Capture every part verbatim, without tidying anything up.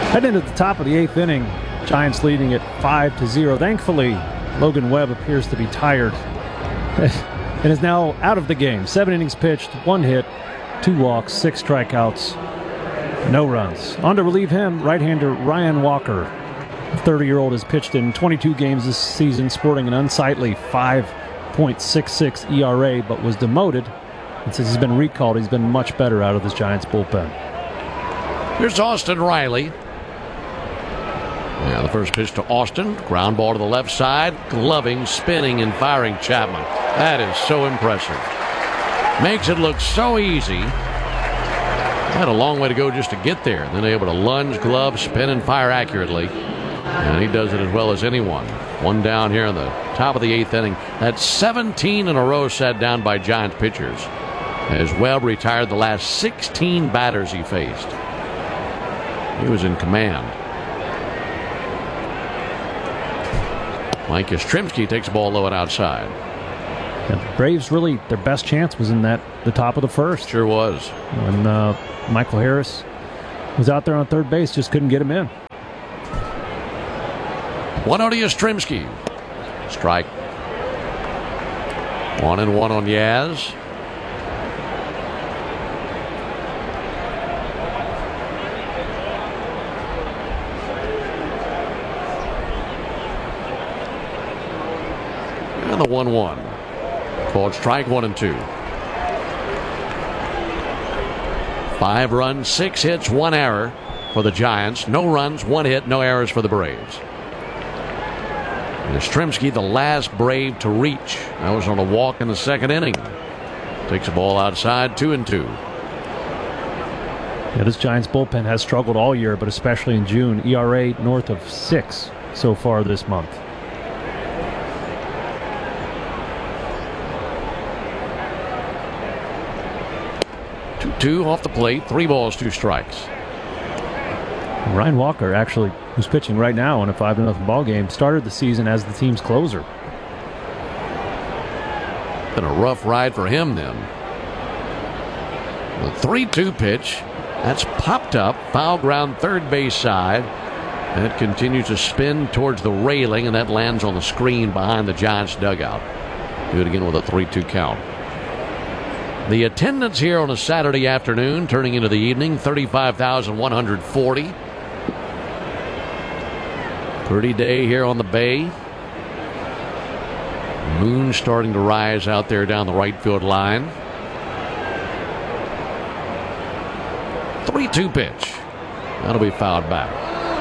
Heading into the top of the eighth inning, Giants leading at five to zero. Thankfully, Logan Webb appears to be tired and is now out of the game. Seven innings pitched, one hit, two walks, six strikeouts, no runs. On to relieve him, right-hander Ryan Walker. The thirty-year-old has pitched in twenty-two games this season, sporting an unsightly five point six six E R A, but was demoted. And since he's been recalled, he's been much better out of this Giants bullpen. Here's Austin Riley. Yeah, the first pitch to Austin. Ground ball to the left side. Gloving, spinning, and firing Chapman. That is so impressive. Makes it look so easy. Had a long way to go just to get there. Then able to lunge, glove, spin, and fire accurately. And he does it as well as anyone. One down here in the top of the eighth inning. That's seventeen in a row sat down by Giants pitchers, as Webb retired the last sixteen batters he faced. He was in command. Mike Yastrzemski takes the ball low and outside. Yeah, the Braves really, their best chance was in that the top of the first. Sure was. And uh, Michael Harris was out there on third base, just couldn't get him in. one oh to Yastrzemski. Strike. One and one on Yaz. And the one one. Called strike one and two. Five runs, six hits, one error for the Giants. No runs, one hit, no errors for the Braves. Yastrzemski, the last Brave to reach. That was on a walk in the second inning. Takes the ball outside, two and two. Yeah, this Giants bullpen has struggled all year, but especially in June. E R A north of six so far this month. two two off the plate, three balls, two strikes. Ryan Walker, actually, who's pitching right now in a five to nothing ball game, started the season as the team's closer. Been a rough ride for him then. The three two pitch. That's popped up. Foul ground third base side. And it continues to spin towards the railing, and that lands on the screen behind the Giants dugout. Do it again with a three two count. The attendance here on a Saturday afternoon, turning into the evening, thirty-five thousand one hundred forty. Pretty day here on the bay. Moon starting to rise out there down the right field line. three two pitch. That'll be fouled back.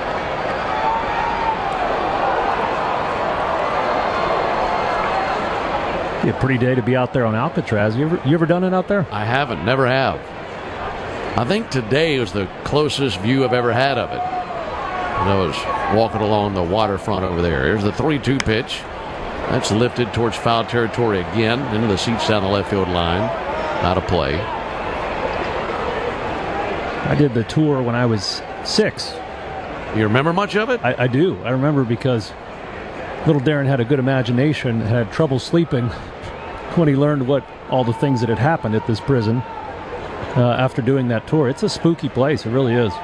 Be a pretty day to be out there on Alcatraz. You ever, you ever done it out there? I haven't, never have. I think today was the closest view I've ever had of it. I was walking along the waterfront over there. Here's the three two pitch. That's lifted towards foul territory again, into the seats down the left field line. Out of play. I did the tour when I was six. You remember much of it? I, I do. I remember because little Darren had a good imagination, had trouble sleeping when he learned what all the things that had happened at this prison uh, after doing that tour. It's a spooky place. It really is.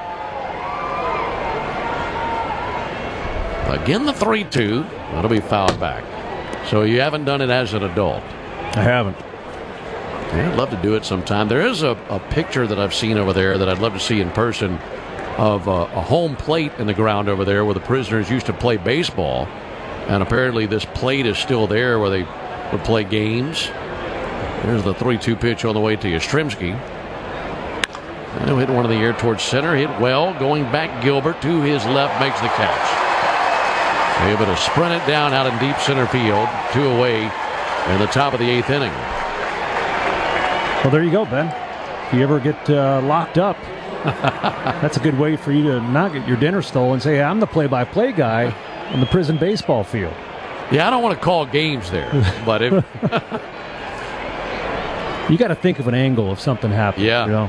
Again, the three two. That'll be fouled back. So you haven't done it as an adult? I haven't. Yeah, I'd love to do it sometime. There is a, a picture that I've seen over there that I'd love to see in person of a, a home plate in the ground over there where the prisoners used to play baseball. And apparently this plate is still there where they would play games. There's the three two pitch on the way to Yastrzemski. And he'll hit one in the air towards center. Hit well. Going back, Gilbert to his left makes the catch. Able to sprint it down out in deep center field. Two away in the top of the eighth inning. Well, there you go, Ben. If you ever get uh, locked up, that's a good way for you to not get your dinner stolen. Say, hey, I'm the play-by-play guy on the prison baseball field. Yeah, I don't want to call games there, but if you got to think of an angle if something happens. Yeah. You know?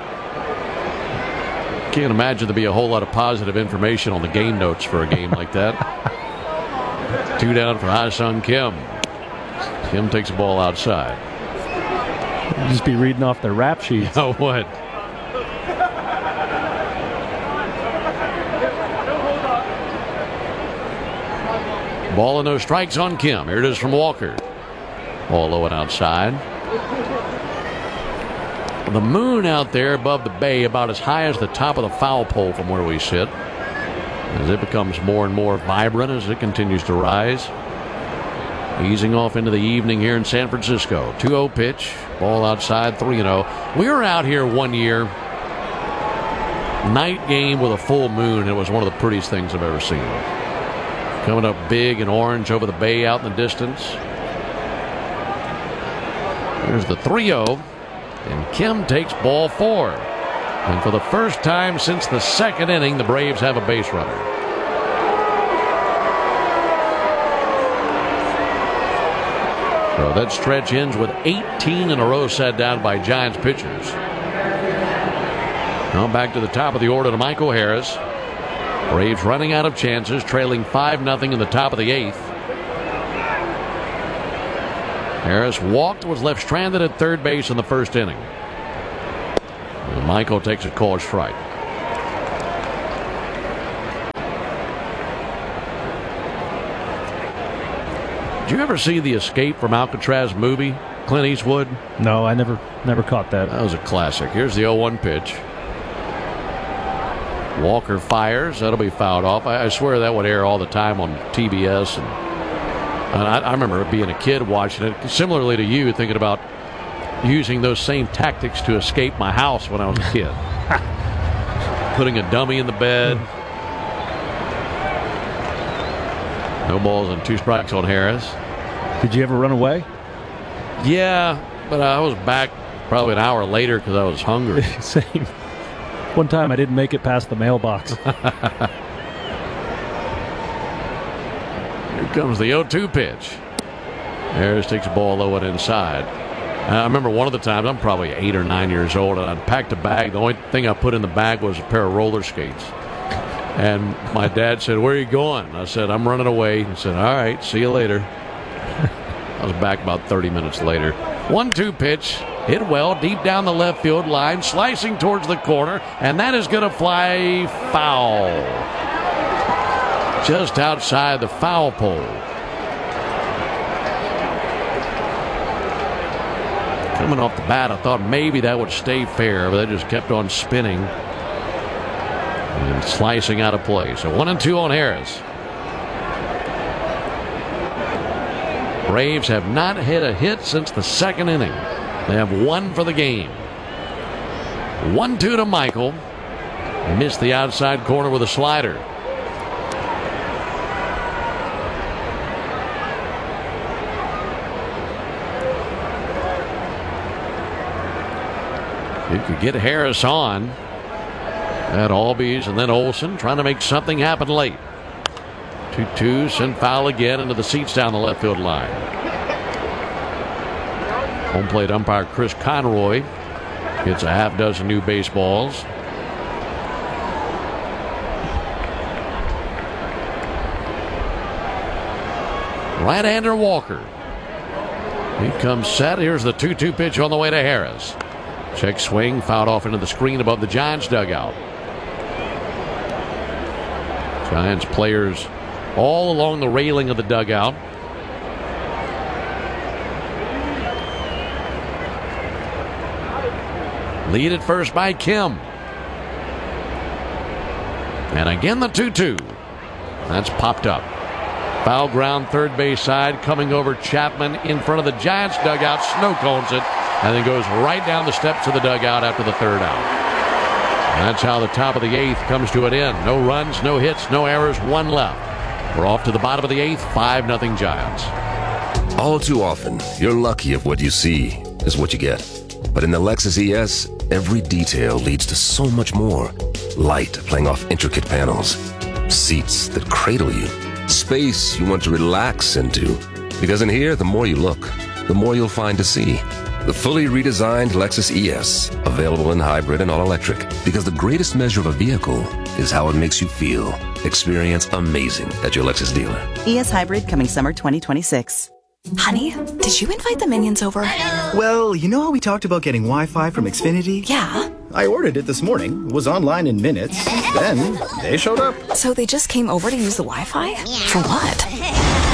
Can't imagine there'd be a whole lot of positive information on the game notes for a game like that. Two down for Ha-Seong Kim. Kim takes the ball outside. You'd just be reading off their rap sheets. Oh, what? Ball and no strikes on Kim. Here it is from Walker. Ball low and outside. The moon out there above the bay about as high as the top of the foul pole from where we sit, as it becomes more and more vibrant as it continues to rise. Easing off into the evening here in San Francisco. two oh pitch. Ball outside, three and oh. We were out here one year. Night game with a full moon. It was one of the prettiest things I've ever seen. Coming up big and orange over the bay out in the distance. There's the three oh. And Kim takes ball four. And for the first time since the second inning, the Braves have a base runner. So that stretch ends with eighteen in a row set down by Giants pitchers. Now back to the top of the order to Michael Harris. Braves running out of chances, trailing five nothing in the top of the eighth. Harris walked, was left stranded at third base in the first inning. And Michael takes a called strike. Did you ever see the Escape from Alcatraz movie, Clint Eastwood? No, I never never caught that. That was a classic. Here's the oh one pitch. Walker fires. That'll be fouled off. I, I swear that would air all the time on T B S. And, and I, I remember being a kid watching it, similarly to you, thinking about using those same tactics to escape my house when I was a kid. Putting a dummy in the bed. No balls and two strikes on Harris. Did you ever run away? Yeah, but I was back probably an hour later because I was hungry. Same. One time I didn't make it past the mailbox. Here comes the oh two pitch. Harris takes a ball low and inside. And I remember one of the times, I'm probably eight or nine years old, and I packed a bag. The only thing I put in the bag was a pair of roller skates. And my dad said, "Where are you going?" I said, "I'm running away." He said, "All right, see you later." I was back about thirty minutes later. one two pitch. Hit well deep down the left field line, slicing towards the corner, and that is going to fly foul. Just outside the foul pole. Coming off the bat, I thought maybe that would stay fair, but that just kept on spinning and slicing out of play. So one and two on Harris. Braves have not hit a hit since the second inning. They have one for the game. one two to Michael. Missed the outside corner with a slider. You could get Harris on at Albies, and then Olsen trying to make something happen late. two two, send foul again into the seats down the left field line. Home plate umpire Chris Conroy gets a half dozen new baseballs. Right-hander Walker. He comes set. Here's the two two pitch on the way to Harris. Check swing, fouled off into the screen above the Giants dugout. Giants players all along the railing of the dugout. Lead at first by Kim. And again the two two. That's popped up. Foul ground third base side, coming over Chapman in front of the Giants dugout. Snow cones it and then goes right down the steps of the dugout after the third out. And that's how the top of the eighth comes to an end. No runs, no hits, no errors, one left. We're off to the bottom of the eighth, five nothing Giants. All too often, you're lucky if what you see is what you get. But in the Lexus E S, every detail leads to so much more. Light playing off intricate panels. Seats that cradle you. Space you want to relax into. Because in here, the more you look, the more you'll find to see. The fully redesigned Lexus E S, available in hybrid and all-electric. Because the greatest measure of a vehicle is how it makes you feel. Experience amazing at your Lexus dealer. E S Hybrid coming summer twenty twenty-six. Honey, did you invite the minions over? Well, you know how we talked about getting Wi-Fi from Xfinity? Yeah. I ordered it this morning, was online in minutes, then they showed up. So they just came over to use the Wi-Fi? For what?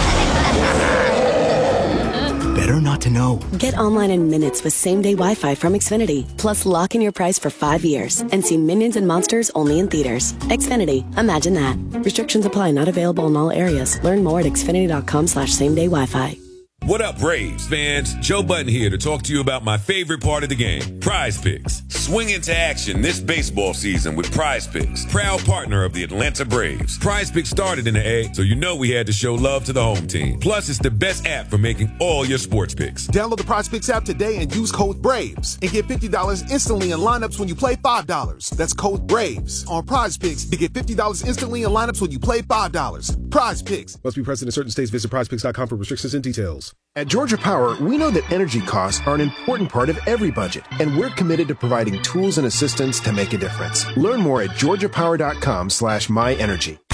Better not to know. Get online in minutes with same-day Wi-Fi from Xfinity. Plus, lock in your price for five years and see Minions and Monsters only in theaters. Xfinity. Imagine that. Restrictions apply. Not available in all areas. Learn more at xfinity.com slash same-day Wi-Fi. What up, Braves fans? Joe Button here to talk to you about my favorite part of the game, Prize Picks. Swing into action this baseball season with Prize Picks, proud partner of the Atlanta Braves. Prize Picks started in the A, so you know we had to show love to the home team. Plus, it's the best app for making all your sports picks. Download the Prize Picks app today and use code BRAVES and get fifty dollars instantly in lineups when you play five dollars. That's code BRAVES on Prize Picks to get fifty dollars instantly in lineups when you play five dollars. Prize Picks. Must be present in certain states. Visit prize picks dot com for restrictions and details. At Georgia Power, we know that energy costs are an important part of every budget, and we're committed to providing tools and assistance to make a difference. Learn more at georgia power dot com slash my energy.